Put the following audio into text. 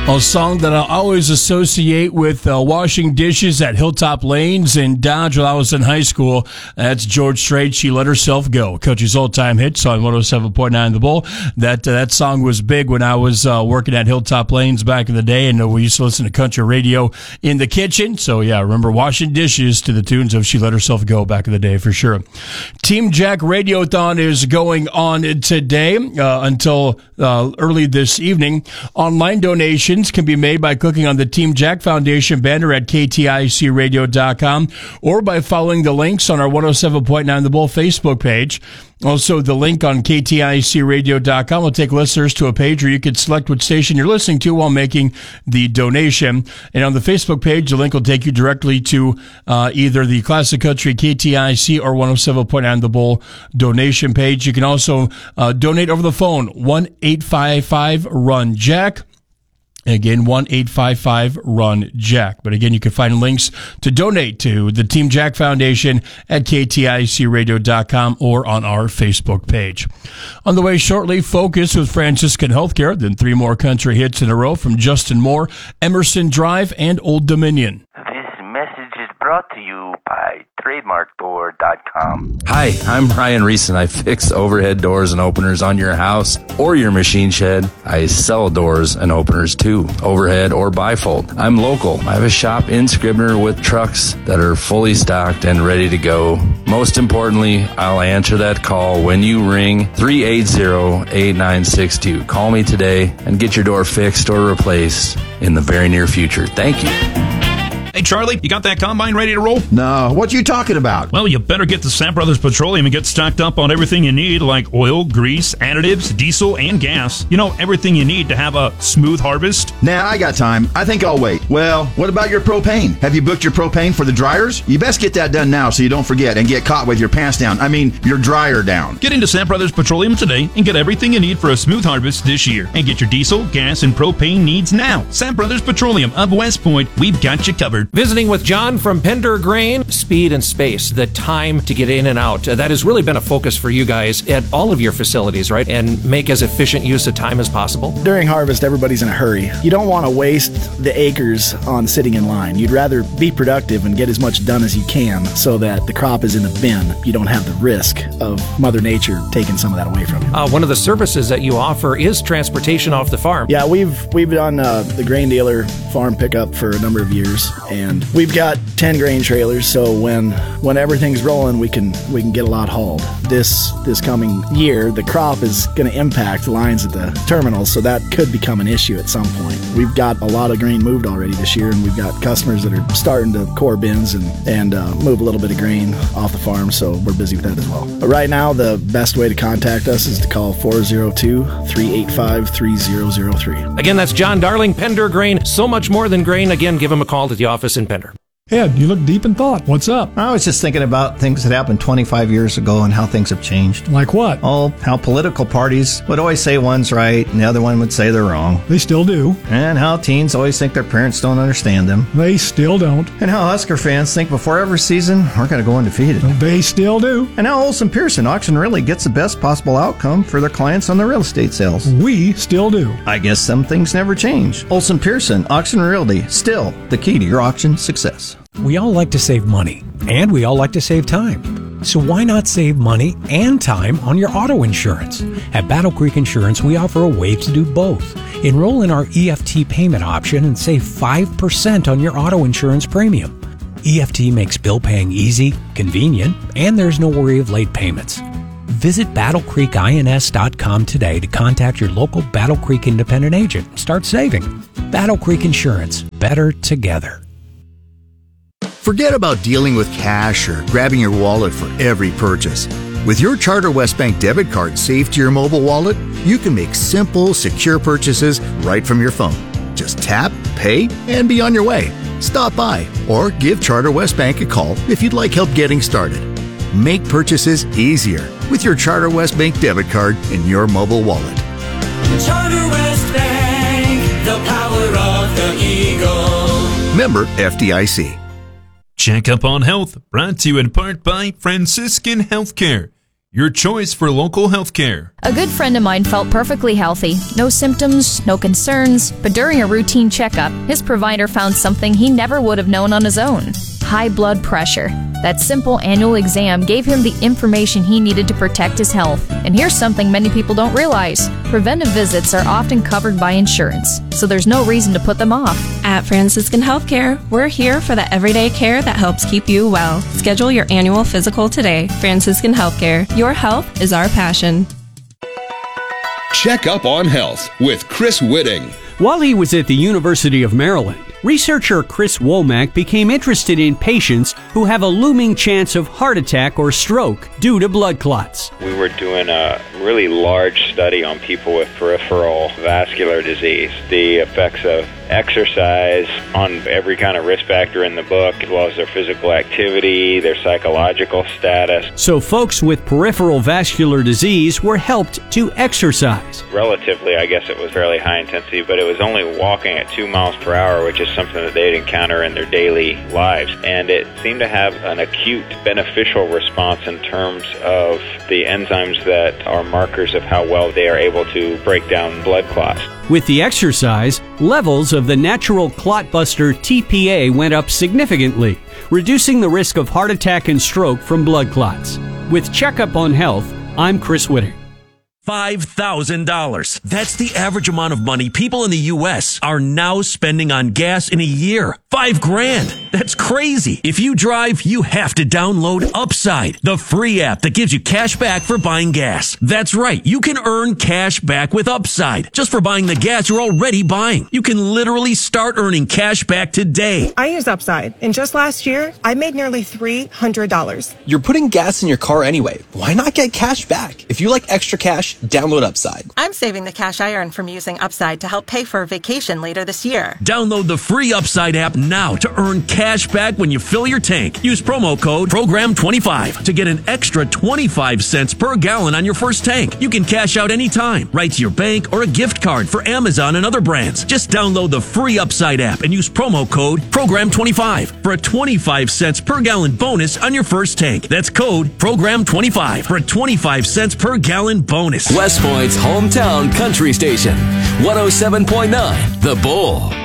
A song that I always associate with washing dishes at Hilltop Lanes in Dodge when I was in high school. That's George Strait, She Let Herself Go. Coach's all-time hit on 107.9 The Bull. That song was big when I was working at Hilltop Lanes back in the day, and we used to listen to country radio in the kitchen. So, yeah, I remember washing dishes to the tunes of She Let Herself Go back in the day for sure. Team Jack Radiothon is going on today until early this evening. Online donations can be made by clicking on the Team Jack Foundation banner at kticradio.com or by following the links on our 107.9 The Bull Facebook page. Also, the link on kticradio.com will take listeners to a page where you can select which station you're listening to while making the donation. And on the Facebook page, the link will take you directly to either the Classic Country KTIC or 107.9 The Bull donation page. You can also donate over the phone, 1-855-RUN-JACK. Again, 1-855-RUN-JACK. But again, you can find links to donate to the Team Jack Foundation at kticradio.com or on our Facebook page. On the way shortly, Focus with Franciscan Healthcare, then 3 more country hits in a row from Justin Moore, Emerson Drive, and Old Dominion. This message is brought to you by TrademarkDoor.com. Hi, I'm Ryan Reese, and I fix overhead doors and openers on your house or your machine shed. I sell doors and openers too, overhead or bifold. I'm local. I have a shop in Scribner with trucks that are fully stocked and ready to go. Most importantly, I'll answer that call when you ring 380-8962. Call me today and get your door fixed or replaced in the very near future. Thank you. Hey, Charlie, you got that combine ready to roll? No, what you talking about? Well, you better get to Sam Brothers Petroleum and get stocked up on everything you need, like oil, grease, additives, diesel, and gas. You know, everything you need to have a smooth harvest. Nah, I got time. I think I'll wait. Well, what about your propane? Have you booked your propane for the dryers? You best get that done now so you don't forget and get caught with your pants down. I mean, your dryer down. Get into Sam Brothers Petroleum today and get everything you need for a smooth harvest this year. And get your diesel, gas, and propane needs now. Sam Brothers Petroleum of West Point, we've got you covered. Visiting with John from Pender Grain, speed and space, the time to get in and out. That has really been a focus for you guys at all of your facilities, right? And make as efficient use of time as possible. During harvest, everybody's in a hurry. You don't want to waste the acres on sitting in line. You'd rather be productive and get as much done as you can so that the crop is in the bin. You don't have the risk of Mother Nature taking some of that away from you. One of the services that you offer is transportation off the farm. Yeah, we've done the grain dealer farm pickup for a number of years, and we've got 10 grain trailers, so when everything's rolling, we can get a lot hauled. This coming year, the crop is going to impact lines at the terminals, so that could become an issue at some point. We've got a lot of grain moved already this year, and we've got customers that are starting to core bins and move a little bit of grain off the farm, so we're busy with that as well. But right now, the best way to contact us is to call 402-385-3003. Again, that's John Darling, Pender Grain. So much more than grain. Again, give him a call at the office in Pender. Ed, you look deep in thought. What's up? I was just thinking about things that happened 25 years ago and how things have changed. Like what? Oh, how political parties would always say one's right and the other one would say they're wrong. They still do. And how teens always think their parents don't understand them. They still don't. And how Husker fans think before every season we're going to go undefeated. They still do. And how Olson Pearson Auction Realty gets the best possible outcome for their clients on their real estate sales. We still do. I guess some things never change. Olson Pearson Auction Realty, still the key to your auction success. We all like to save money, and we all like to save time. So why not save money and time on your auto insurance? At Battle Creek Insurance, we offer a way to do both. Enroll in our EFT payment option and save 5% on your auto insurance premium. EFT makes bill paying easy, convenient, and there's no worry of late payments. Visit BattleCreekINS.com today to contact your local Battle Creek independent agent and start saving. Battle Creek Insurance, better together. Forget about dealing with cash or grabbing your wallet for every purchase. With your Charter West Bank debit card saved to your mobile wallet, you can make simple, secure purchases right from your phone. Just tap, pay, and be on your way. Stop by or give Charter West Bank a call if you'd like help getting started. Make purchases easier with your Charter West Bank debit card in your mobile wallet. Charter West Bank, the power of the Eagle. Member FDIC. Check up on health, brought to you in part by Franciscan Healthcare. Your choice for local health care. A good friend of mine felt perfectly healthy. No symptoms, no concerns, but during a routine checkup, his provider found something he never would have known on his own. High blood pressure. That simple annual exam gave him the information he needed to protect his health. And here's something many people don't realize. Preventive visits are often covered by insurance, so there's no reason to put them off. At Franciscan Healthcare, we're here for the everyday care that helps keep you well. Schedule your annual physical today. Franciscan Healthcare. Your health is our passion. Check up on health with Chris Whitting. While he was at the University of Maryland, researcher Chris Womack became interested in patients who have a looming chance of heart attack or stroke due to blood clots. We were doing a really large study on people with peripheral vascular disease, the effects of exercise on every kind of risk factor in the book, as well as their physical activity, their psychological status. So folks with peripheral vascular disease were helped to exercise. Relatively, I guess it was fairly high intensity, but it was only walking at 2 miles per hour, which is something that they'd encounter in their daily lives. And it seemed to have an acute beneficial response in terms of the enzymes that are markers of how well they are able to break down blood clots. With the exercise, levels of the natural clot buster TPA went up significantly, reducing the risk of heart attack and stroke from blood clots. With Checkup on Health, I'm Chris Whitting. $5,000. That's the average amount of money people in the U.S. are now spending on gas in a year. $5,000. That's crazy. If you drive, you have to download Upside, the free app that gives you cash back for buying gas. That's right. You can earn cash back with Upside just for buying the gas you're already buying. You can literally start earning cash back today. I use Upside, and just last year, I made nearly $300. You're putting gas in your car anyway. Why not get cash back? If you like extra cash, download Upside. I'm saving the cash I earn from using Upside to help pay for a vacation later this year. Download the free Upside app now to earn cash back when you fill your tank. Use promo code PROGRAM25 to get an extra 25 cents per gallon on your first tank. You can cash out anytime, right to your bank or a gift card for Amazon and other brands. Just download the free Upside app and use promo code PROGRAM25 for a 25 cents per gallon bonus on your first tank. That's code PROGRAM25 for a 25 cents per gallon bonus. West Point's hometown country station, 107.9 The Bull.